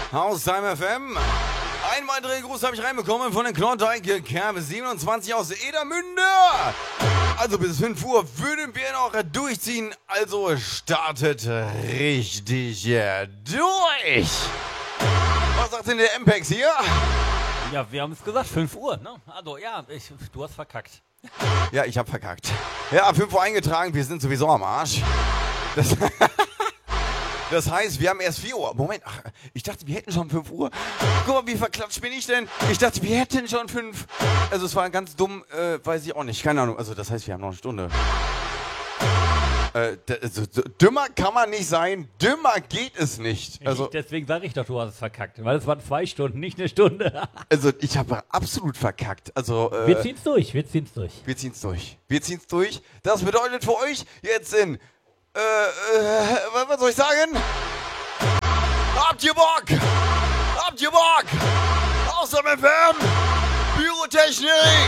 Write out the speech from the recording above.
Haustime FM. Ein weiterer Gruß habe ich reinbekommen von den Klondike Kerbe 27 aus Edermünde. Also bis 5 Uhr würden wir noch durchziehen. Also startet richtig durch. Was sagt denn der MPEX hier? Ja, wir haben es gesagt, 5 Uhr, ne? Also ja, du hast verkackt. Ja, ich habe verkackt. Ja, 5 Uhr eingetragen, wir sind sowieso am Arsch. Das heißt, wir haben erst 4 Uhr. Moment, ach, ich dachte, wir hätten schon 5 Uhr. Guck mal, wie verklatscht bin ich denn? Ich dachte, wir hätten schon 5. Also es war ganz dumm, weiß ich auch nicht. Keine Ahnung. Also das heißt, wir haben noch eine Stunde. Dümmer kann man nicht sein. Dümmer geht es nicht. Also, deswegen sage ich doch, du hast es verkackt. Weil es waren 2 Stunden, nicht eine Stunde. Also ich habe absolut verkackt. Also, wir ziehen's durch, wir ziehen's durch. Wir ziehen's durch. Wir ziehen's durch. Das bedeutet für euch jetzt in... was soll ich sagen? Habt ihr Bock? Habt ihr Bock? Haustime FM, Pyrotechnik,